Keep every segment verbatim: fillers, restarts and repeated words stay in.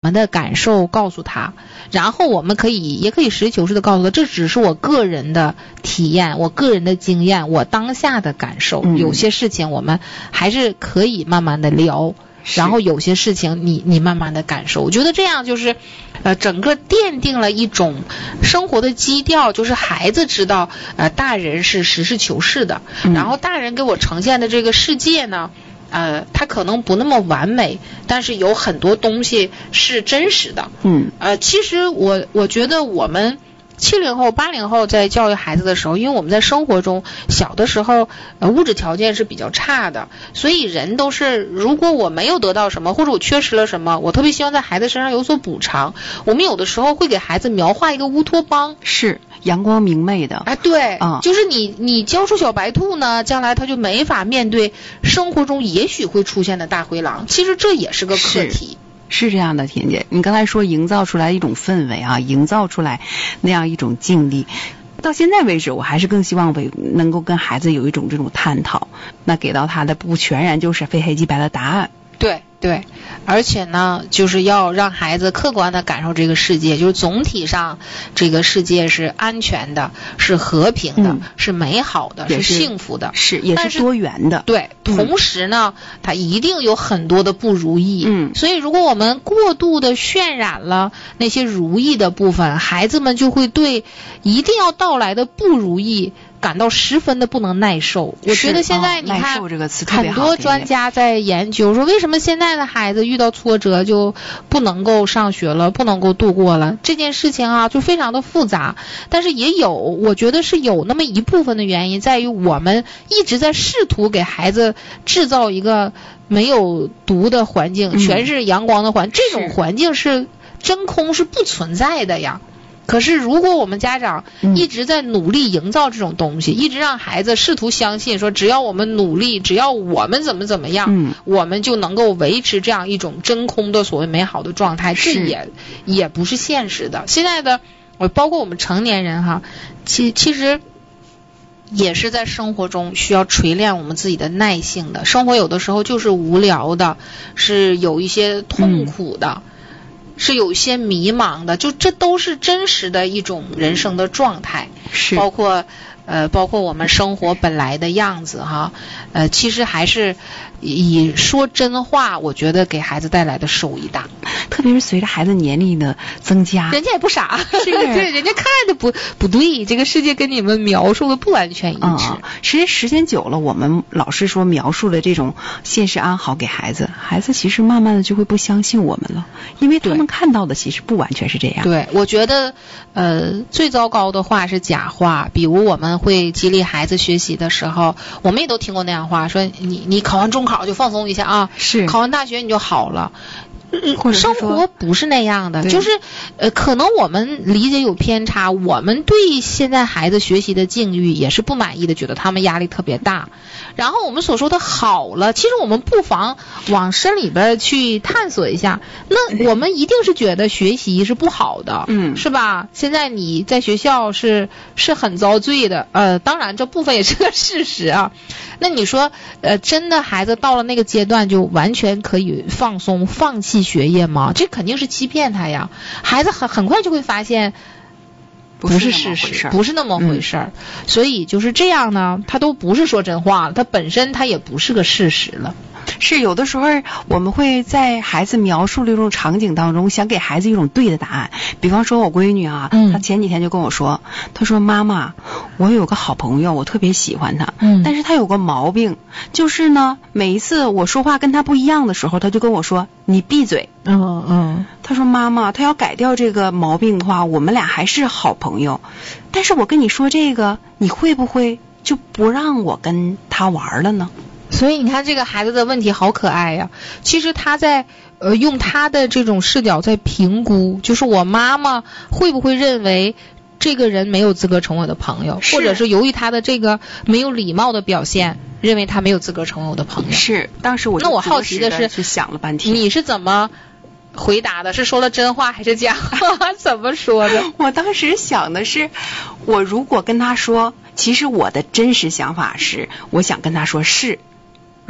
们的感受告诉他，然后我们可以也可以实事求是的告诉他，这只是我个人的体验，我个人的经验，我当下的感受、嗯、有些事情我们还是可以慢慢的聊，然后有些事情你你慢慢的感受。我觉得这样就是呃整个奠定了一种生活的基调，就是孩子知道呃大人是实事求是的、嗯、然后大人给我呈现的这个世界呢呃它可能不那么完美，但是有很多东西是真实的。嗯呃其实我我觉得我们七零后八零后在教育孩子的时候，因为我们在生活中小的时候呃物质条件是比较差的，所以人都是如果我没有得到什么或者我缺失了什么，我特别希望在孩子身上有所补偿，我们有的时候会给孩子描画一个乌托邦， 是阳光明媚的。 哎，对、嗯、就是你你教出小白兔呢，将来他就没法面对生活中也许会出现的大灰狼，其实这也是个课题。 是这样的，田姐，你刚才说营造出来一种氛围啊，营造出来那样一种境地，到现在为止我还是更希望为能够跟孩子有一种这种探讨，那给到他的不全然就是非黑即白的答案。 对对，而且呢就是要让孩子客观的感受这个世界，就是总体上这个世界是安全的，是和平的、嗯、是美好的，是幸福的， 是也是多元的。 对、嗯、同时呢它一定有很多的不如意。嗯，所以如果我们过度的渲染了那些如意的部分，孩子们就会对一定要到来的不如意感到十分的不能耐受。我觉得现在你看、哦、很多专家在研究说，为什么现在的孩子遇到挫折就不能够上学了，不能够度过了，这件事情啊就非常的复杂。但是也有我觉得是有那么一部分的原因在于我们一直在试图给孩子制造一个没有毒的环境、嗯、全是阳光的环境，这种环境是真空是不存在的呀。可是如果我们家长一直在努力营造这种东西、嗯、一直让孩子试图相信说只要我们努力，只要我们怎么怎么样、嗯、我们就能够维持这样一种真空的所谓美好的状态，这也也不是现实的。现在的包括我们成年人哈，其其实也是在生活中需要锤炼我们自己的耐性的。生活有的时候就是无聊的，是有一些痛苦的、嗯，是有些迷茫的，就这都是真实的一种人生的状态，是包括呃包括我们生活本来的样子哈，呃其实还是以说真话，我觉得给孩子带来的收益大， 特别是随着孩子年龄的增加， 人家也不傻，是对，人家看的不不对，这个世界跟你们描述的不完全一致。嗯， 时间时间久了，我们老是说描述的这种现实安好给孩子，孩子其实慢慢的就会不相信我们了，因为他们看到的其实不完全是这样。 对，我觉得呃最糟糕的话是假话，比如我们会激励孩子学习的时候，我们也都听过那样话，说你你考完中考就放松一下啊，是考完大学你就好了。生活不是那样的，就是呃，可能我们理解有偏差，我们对现在孩子学习的境遇也是不满意的，觉得他们压力特别大。然后我们所说的好了，其实我们不妨往深里边去探索一下。那我们一定是觉得学习是不好的，嗯，是吧？现在你在学校是是很遭罪的，呃，当然这部分也是个事实啊。那你说，呃，真的孩子到了那个阶段就完全可以放松、放弃学业吗？这肯定是欺骗他呀。孩子很很快就会发现不是事实，不是那么回事儿、嗯。所以就是这样呢，他都不是说真话了，他本身他也不是个事实了。 是有的时候我们会在孩子描述的这种场景当中想给孩子一种对的答案。比方说我闺女啊，嗯、她前几天就跟我说，她说妈妈，我有个好朋友，我特别喜欢他，嗯，但是他有个毛病，就是呢每一次我说话跟他不一样的时候，他就跟我说你闭嘴。嗯嗯，他说妈妈，他要改掉这个毛病的话，我们俩还是好朋友，但是我跟你说这个，你会不会就不让我跟他玩了呢？ 所以你看这个孩子的问题好可爱呀。其实他在呃用他的这种视角在评估，就是我妈妈会不会认为这个人没有资格成为我的朋友，或者是由于他的这个没有礼貌的表现，认为他没有资格成为我的朋友。 是，当时我那我好奇的是去想了半天， 你是怎么回答的？是说了真话还是假话？怎么说的？ 我当时想的是，我如果跟他说，其实我的真实想法是，我想跟他说是。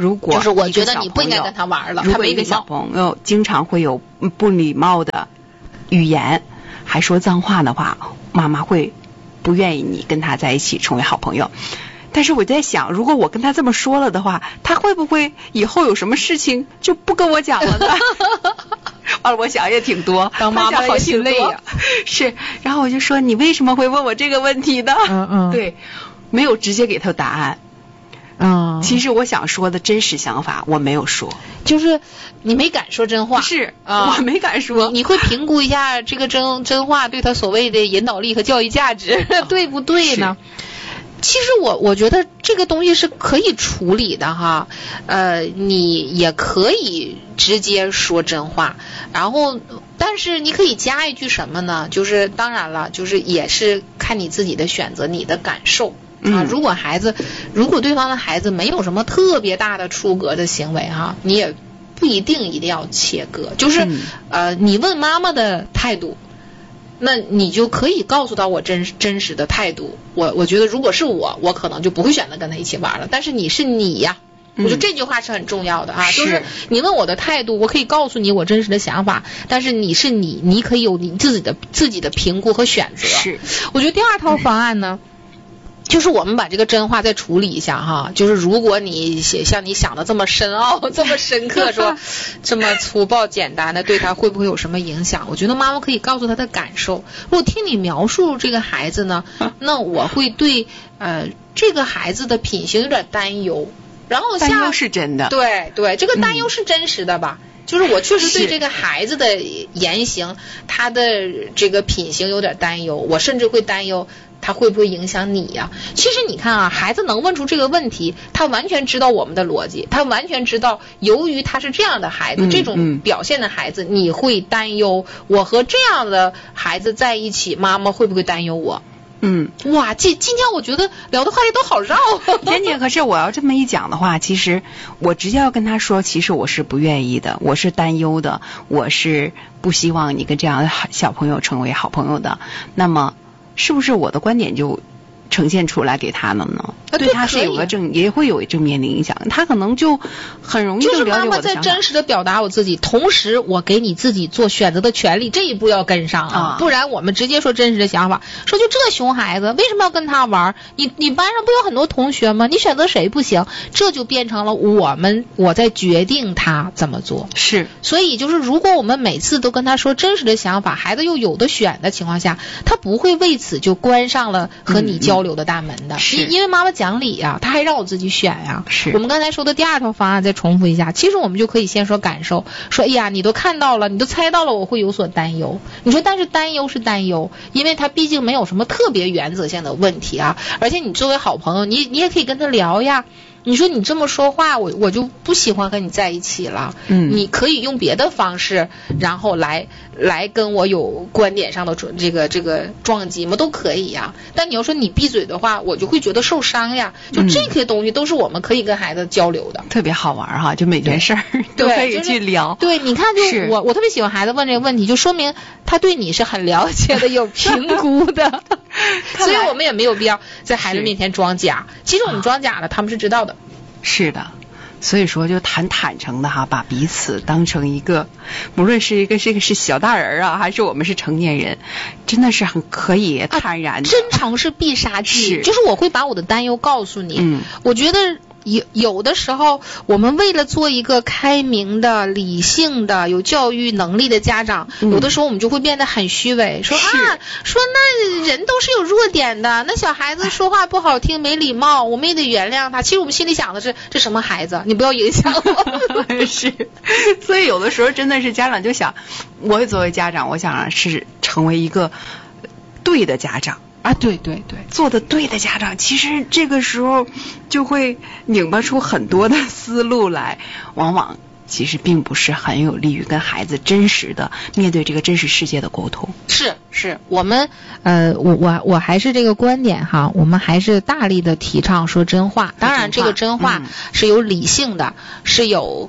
如果就是我觉得你不应该跟他玩了， 如果一个小朋友经常会有不礼貌的语言，还说脏话的话，妈妈会不愿意你跟他在一起成为好朋友。但是我在想，如果我跟他这么说了的话，他会不会以后有什么事情就不跟我讲了呢？完了，我想也挺多， 当妈妈好心累呀。 是，然后我就说你为什么会问我这个问题呢？ 嗯嗯， 对，没有直接给他答案。 嗯， 其实我想说的真实想法我没有说， 就是你没敢说真话。 是， 啊、 我没敢说。 你会评估一下这个真真话对他所谓的引导力和教育价值、哦、对不对呢？其实我我觉得这个东西是可以处理的哈，呃，你也可以直接说真话，然后但是你可以加一句什么呢？就是当然了，就是也是看你自己的选择，你的感受。啊，如果孩子，如果对方的孩子没有什么特别大的出格的行为哈，你也不一定一定要切割，就是、嗯、呃，你问妈妈的态度，那你就可以告诉到我真真实的态度。我我觉得如果是我，我可能就不会选择跟他一起玩了。但是你是你呀，我觉得这句话是很重要的啊， 嗯、 就是你问我的态度，我可以告诉你我真实的想法，但是你是你，你可以有你自己的自己的评估和选择。 是， 我觉得第二套方案呢。嗯，就是我们把这个真话再处理一下哈，就是如果你像你想的这么深奥这么深刻，说这么粗暴简单的对他会不会有什么影响，我觉得妈妈可以告诉他的感受。如果听你描述这个孩子呢，那我会对呃这个孩子的品行有点担忧，然后下担忧是真的， 对对，这个担忧是真实的吧、嗯，就是我确实对这个孩子的言行他的这个品行有点担忧，我甚至会担忧他会不会影响你呀、啊？其实你看啊，孩子能问出这个问题，他完全知道我们的逻辑，他完全知道由于他是这样的孩子、嗯、这种表现的孩子、嗯、你会担忧我和这样的孩子在一起，妈妈会不会担忧我？ 嗯， 哇，今今天我觉得聊的话题都好绕。 甜甜，可是我要这么一讲的话，其实我直接要跟他说，其实我是不愿意的，我是担忧的，我是不希望你跟这样的小朋友成为好朋友的。那么是不是我的观点就呈现出来给他了呢？ 啊、 对他是有个正，也会有正面的影响，他可能就很容易就了解我的想法。 就是妈妈在真实的表达我自己，同时我给你自己做选择的权利，这一步要跟上啊，啊不然我们直接说真实的想法，说就这熊孩子为什么要跟他玩？你你班上不有很多同学吗？你选择谁不行？这就变成了我们我在决定他怎么做。 是， 所以就是如果我们每次都跟他说真实的想法，孩子又有的选的情况下，他不会为此就关上了和你交流的大门的。嗯、 是， 因为妈妈讲理呀、啊，他还让我自己选呀、啊。 是， 我们刚才说的第二套方案再重复一下，其实我们就可以先说感受，说哎呀，你都看到了，你都猜到了，我会有所担忧。你说但是担忧是担忧，因为他毕竟没有什么特别原则性的问题啊，而且你作为好朋友，你你也可以跟他聊呀。你说你这么说话，我我就不喜欢和你在一起了。 嗯， 你可以用别的方式，然后来来跟我有观点上的这个这个撞击嘛，都可以呀。但你要说你闭嘴的话，我就会觉得受伤呀。就这些东西都是我们可以跟孩子交流的， 嗯、特别好玩哈，就每件事儿都可以去聊。 对，就是、对，你看就，就我我特别喜欢孩子问这个问题，就说明他对你是很了解的，有评估的。所以我们也没有必要在孩子面前装假。其实我们装假了，他们是知道的。 是的，所以说就谈坦诚的哈，把彼此当成一个，无论是一个这个是小大人啊，还是我们是成年人，真的是很可以坦然的。 啊、真诚是必杀技，就是我会把我的担忧告诉你。 嗯， 我觉得。有有的时候，我们为了做一个开明的、理性的、有教育能力的家长，嗯、有的时候我们就会变得很虚伪，说啊，说那人都是有弱点的，那小孩子说话不好听、没礼貌，我们也得原谅他。其实我们心里想的是，这什么孩子，你不要影响我。 是，所以有的时候真的是家长就想，我作为家长，我想是成为一个对的家长。 啊，对对对， 做的对的家长，其实这个时候就会拧巴出很多的思路来，往往其实并不是很有利于跟孩子真实的面对这个真实世界的沟通。 是是，我们呃，我我我还是这个观点哈，我们还是大力的提倡说真话。当然，这个真话是有理性的，嗯、是有。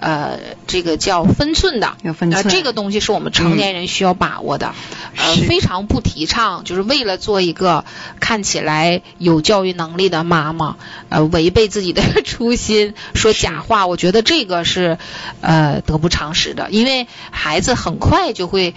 呃这个叫分寸的， 有分寸、 呃，这个东西是我们成年人需要把握的，嗯、呃，非常不提倡，就是为了做一个看起来有教育能力的妈妈，呃，违背自己的初心说假话，我觉得这个是呃得不偿失的，因为孩子很快就会